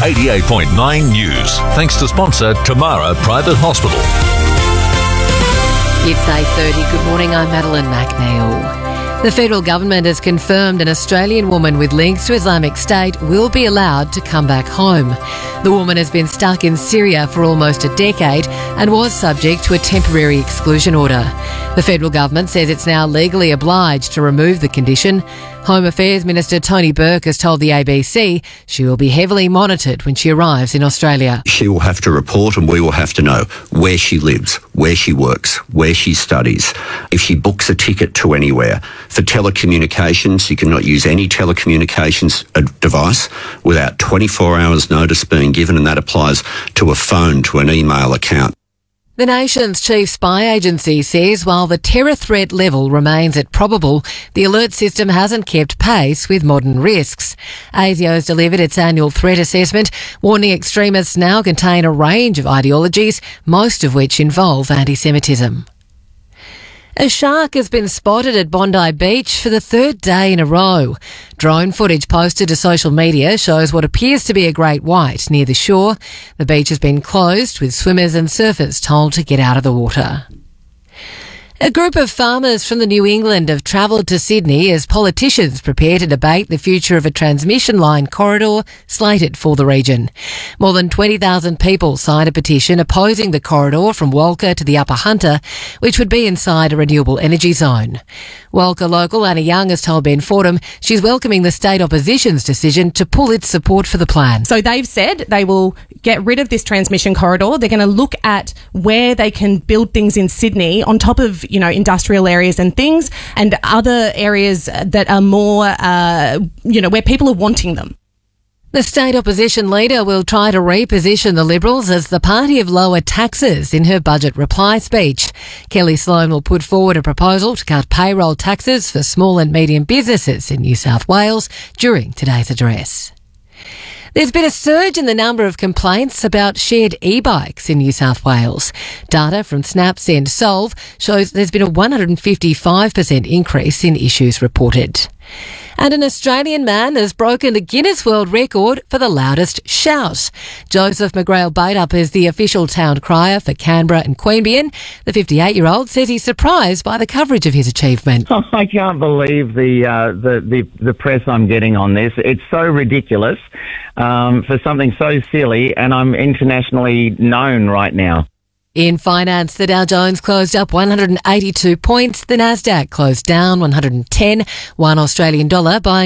88.9 News. Thanks to sponsor Tamara Private Hospital. It's 8:30. Good morning, I'm Madeline McNeil. The federal government has confirmed an Australian woman with links to Islamic State will be allowed to come back home. The woman has been stuck in Syria for almost a decade and was subject to a temporary exclusion order. The federal government says it's now legally obliged to remove the condition. Home Affairs Minister Tony Burke has told the ABC she will be heavily monitored when she arrives in Australia. She will have to report and we will have to know where she lives, where she works, where she studies, if she books a ticket to anywhere. For telecommunications, you cannot use any telecommunications device without 24 hours notice being given, and that applies to a phone, to an email account. The nation's chief spy agency says while the terror threat level remains at probable, the alert system hasn't kept pace with modern risks. ASIO has delivered its annual threat assessment, warning extremists now contain a range of ideologies, most of which involve anti-Semitism. A shark has been spotted at Bondi Beach for the third day in a row. Drone footage posted to social media shows what appears to be a great white near the shore. The beach has been closed, with swimmers and surfers told to get out of the water. A group of farmers from the New England have travelled to Sydney as politicians prepare to debate the future of a transmission line corridor slated for the region. More than 20,000 people signed a petition opposing the corridor from Walker to the Upper Hunter, which would be inside a renewable energy zone. Walker local Anna Young has told Ben Fordham she's welcoming the state opposition's decision to pull its support for the plan. So they've said they will get rid of this transmission corridor. They're going to look at where they can build things in Sydney on top of, industrial areas and things, and other areas that are more, where people are wanting them. The state opposition leader will try to reposition the Liberals as the party of lower taxes in her budget reply speech. Kelly Sloan will put forward a proposal to cut payroll taxes for small and medium businesses in New South Wales during today's address. There's been a surge in the number of complaints about shared e-bikes in New South Wales. Data from Snap Send Solve shows there's been a 155% increase in issues reported. And an Australian man has broken the Guinness World Record for the loudest shout. Joseph McGrail-Baitup is the official town crier for Canberra and Queanbeyan. The 58-year-old says he's surprised by the coverage of his achievement. I can't believe the press I'm getting on this. It's so ridiculous for something so silly, and I'm internationally known right now. In finance, the Dow Jones closed up 182 points. The Nasdaq closed down 110. One Australian dollar buying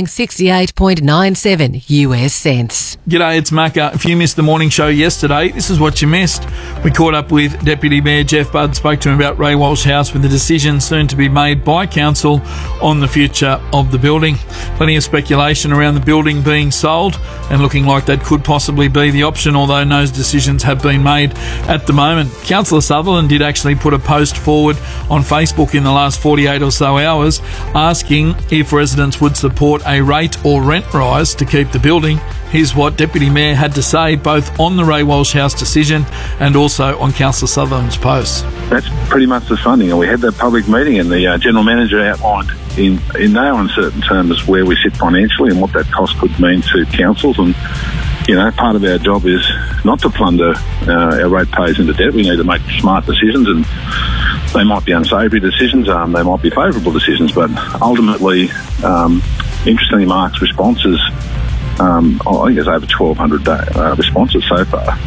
68.97 US cents. G'day, it's Macca. If you missed the morning show yesterday, this is what you missed. We caught up with Deputy Mayor Jeff Budd, spoke to him about Ray Walsh House with the decision soon to be made by Council on the future of the building. Plenty of speculation around the building being sold and looking like that could possibly be the option, although no decisions have been made at the moment. Councillor Sutherland did actually put a post forward on Facebook in the last 48 or so hours asking if residents would support a rate or rent rise to keep the building. Here's what Deputy Mayor had to say both on the Ray Walsh House decision and also on Councillor Sutherland's post. That's pretty much the funding, and we had that public meeting and the General Manager outlined in no uncertain terms where we sit financially and what that cost could mean to councils. And part of our job is not to plunder our ratepayers into debt. We need to make smart decisions, and they might be unsavoury decisions, they might be favourable decisions, but ultimately, interestingly, Mark's responses, I think there's over 1,200 responses so far.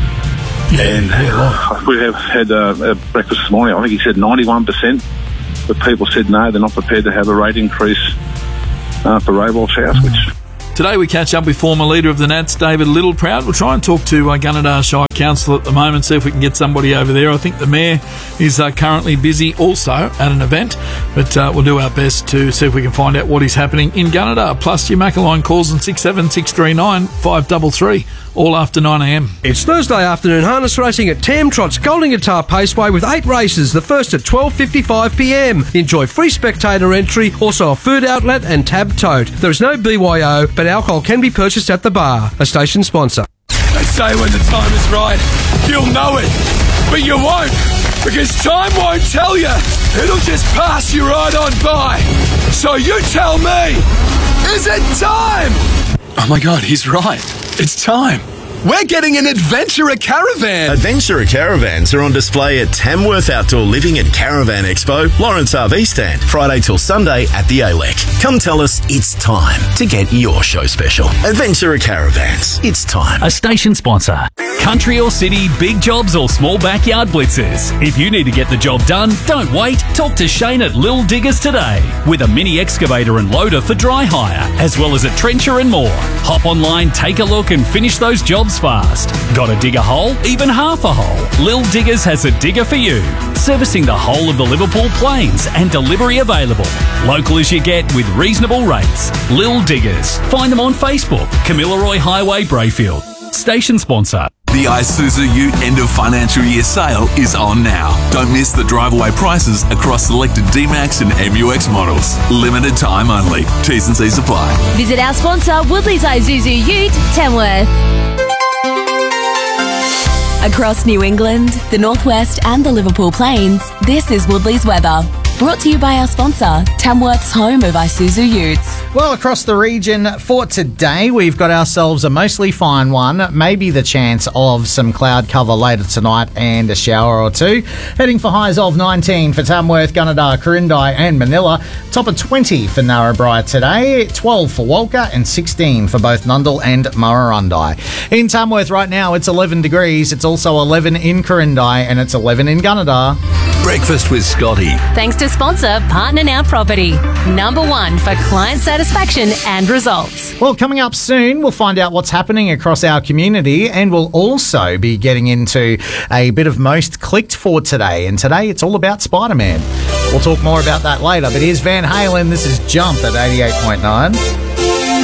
And we have had a breakfast this morning. I think he said 91% of people said no, they're not prepared to have a rate increase for Ray Walsh House, which... Today we catch up with former leader of the Nats, David Littleproud. We'll try and talk to Gunnedah Shire Council at the moment, see if we can get somebody over there. I think the Mayor is currently busy also at an event, but we'll do our best to see if we can find out what is happening in Gunnedah. Plus your Maccaline calls on 67639 533. All after 9am. It's Thursday afternoon harness racing at Tam Trot's Golden Guitar Paceway with 8 races, the first at 12:55pm. Enjoy free spectator entry, also a food outlet and tab tote. There is no BYO, but alcohol can be purchased at the bar. A station sponsor. They say when the time is right, you'll know it, but you won't, because time won't tell you. It'll just pass you right on by. So you tell me, is it time? Oh my God, he's right. It's time. we're getting an Adventurer caravan. Adventurer caravans are on display at Tamworth Outdoor Living and Caravan Expo, Lawrence RV Stand, Friday till Sunday at the ALEC. Come tell us it's time to get your show special. Adventurer Caravans. It's time. A station sponsor. Country or city, big jobs or small backyard blitzers. If you need to get the job done, don't wait. Talk to Shane at Lil Diggers today. With a mini excavator and loader for dry hire, as well as a trencher and more. Hop online, take a look and finish those jobs fast. Got to dig a hole? Even half a hole? Lil Diggers has a digger for you. Servicing the whole of the Liverpool Plains and delivery available. Local as you get with reasonable rates. Lil Diggers. Find them on Facebook. Kamilaroi Highway, Brayfield. Station sponsor. The Isuzu Ute end of financial year sale is on now. Don't miss the drive-away prices across selected D-Max and MUX models. Limited time only. T's and C's apply. Visit our sponsor, Woodley's Isuzu Ute, Tamworth. Across New England, the Northwest and the Liverpool Plains, this is Woodley's weather. Brought to you by our sponsor, Tamworth's home of Isuzu Utes. Well, across the region for today, we've got ourselves a mostly fine one. Maybe the chance of some cloud cover later tonight and a shower or two. Heading for highs of 19 for Tamworth, Gunnedah, Corindai and Manila. Top of 20 for Narrabri today. 12 for Walker and 16 for both Nundle and Murrurundi. In Tamworth right now, it's 11 degrees. It's also 11 in Corindai and it's 11 in Gunnedah. Breakfast with Scotty. Thanks to sponsor Partner Now Property. Number one for client satisfaction and results. Well, coming up soon, we'll find out what's happening across our community and we'll also be getting into a bit of most clicked for today. And today it's all about Spider-Man. We'll talk more about that later. But here's Van Halen. This is Jump at 88.9.